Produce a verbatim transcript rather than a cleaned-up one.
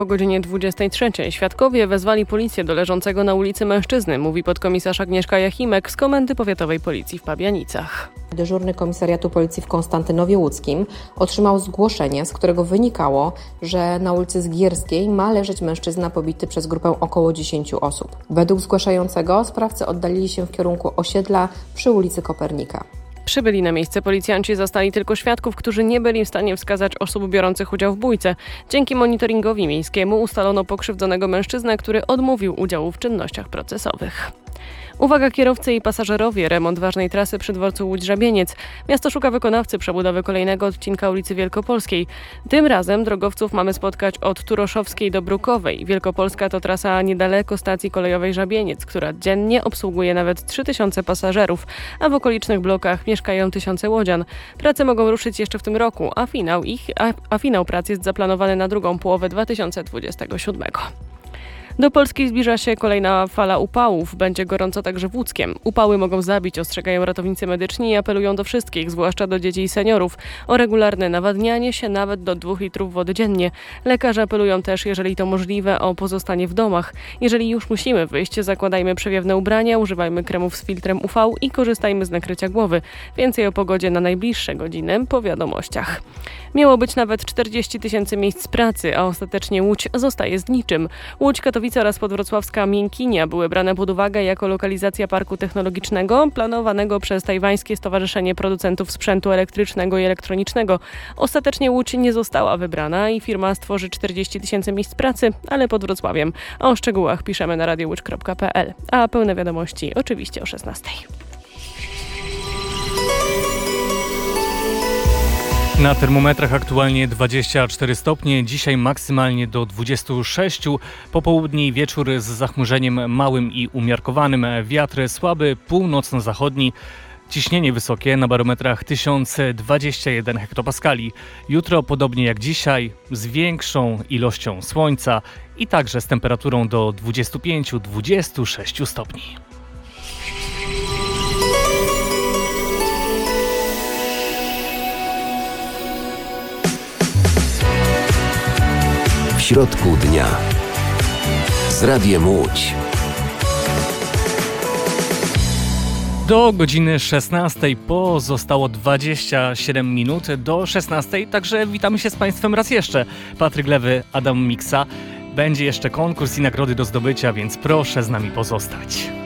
Po godzinie dwudziestej trzeciej świadkowie wezwali policję do leżącego na ulicy mężczyzny, mówi podkomisarz Agnieszka Jachimek z Komendy Powiatowej Policji w Pabianicach. Dyżurny Komisariatu Policji w Konstantynowie Łódzkim otrzymał zgłoszenie, z którego wynikało, że na ulicy Zgierskiej ma leżeć mężczyzna pobity przez grupę około dziesięciu osób. Według zgłaszającego sprawcy oddalili się w kierunku osiedla przy ulicy Kopernika. Przybyli na miejsce policjanci zastali tylko świadków, którzy nie byli w stanie wskazać osób biorących udział w bójce. Dzięki monitoringowi miejskiemu ustalono pokrzywdzonego mężczyznę, który odmówił udziału w czynnościach procesowych. Uwaga kierowcy i pasażerowie, remont ważnej trasy przy dworcu Łódź-Żabieniec. Miasto szuka wykonawcy przebudowy kolejnego odcinka ulicy Wielkopolskiej. Tym razem drogowców mamy spotkać od Turoszowskiej do Brukowej. Wielkopolska to trasa niedaleko stacji kolejowej Żabieniec, która dziennie obsługuje nawet trzy tysiące pasażerów, a w okolicznych blokach mieszkają tysiące łodzian. Prace mogą ruszyć jeszcze w tym roku, a finał, ich, a, a finał prac jest zaplanowany na drugą połowę dwa tysiące dwudziestego siódmego. Do Polski zbliża się kolejna fala upałów. Będzie gorąco także w Łódzkiem. Upały mogą zabić, ostrzegają ratownicy medyczni i apelują do wszystkich, zwłaszcza do dzieci i seniorów, o regularne nawadnianie się nawet do dwóch litrów wody dziennie. Lekarze apelują też, jeżeli to możliwe, o pozostanie w domach. Jeżeli już musimy wyjść, zakładajmy przewiewne ubrania, używajmy kremów z filtrem U V i korzystajmy z nakrycia głowy. Więcej o pogodzie na najbliższe godziny po wiadomościach. Miało być nawet czterdzieści tysięcy miejsc pracy, a ostatecznie Łódź zostaje z niczym. Łódź, Katowice oraz podwrocławska Miękinia były brane pod uwagę jako lokalizacja parku technologicznego planowanego przez tajwańskie Stowarzyszenie Producentów Sprzętu Elektrycznego i Elektronicznego. Ostatecznie Łódź nie została wybrana i firma stworzy czterdzieści tysięcy miejsc pracy, ale pod Wrocławiem. O szczegółach piszemy na radio łódź kropka p l, a pełne wiadomości oczywiście o szesnastej. Na termometrach aktualnie dwadzieścia cztery stopnie, dzisiaj maksymalnie do dwudziestu sześciu, popołudnie i wieczór z zachmurzeniem małym i umiarkowanym, wiatr słaby, północno-zachodni, ciśnienie wysokie na barometrach tysiąc dwadzieścia jeden hektopaskali. Jutro podobnie jak dzisiaj z większą ilością słońca i także z temperaturą do dwudziestu pięciu do dwudziestu sześciu stopni. W środku dnia z Radiem Łódź. Do godziny szesnastej pozostało dwadzieścia siedem minut do szesnastej, także witamy się z Państwem raz jeszcze. Patryk Lewy, Adam Miksa. Będzie jeszcze konkurs i nagrody do zdobycia, więc proszę z nami pozostać.